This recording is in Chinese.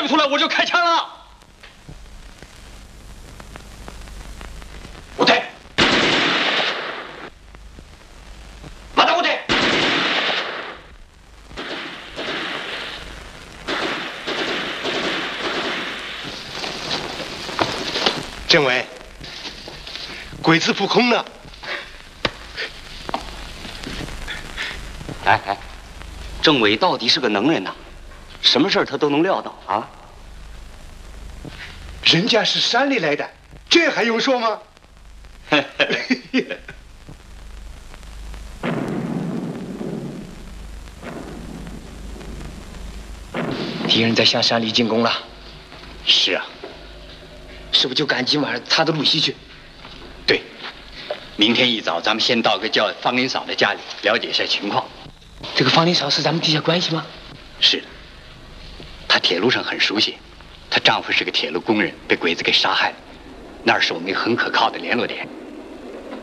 出来，我就开枪了。 不对，马大不对。 政委，鬼子扑空了。 哎，政委到底是个能人呐，什么事儿他都能料到啊。 人家是山里来的，这还用说吗？ 敌人在向山里进攻了。 是啊， 是不是就赶今晚他的路西去？ 对，明天一早咱们先到个叫方林嫂的家里了解一下情况。 这个方林嫂是咱们地下关系吗？ 是的，她铁路上很熟悉，她丈夫是个铁路工人，被鬼子给杀害了，那儿是我们一个很可靠的联络点。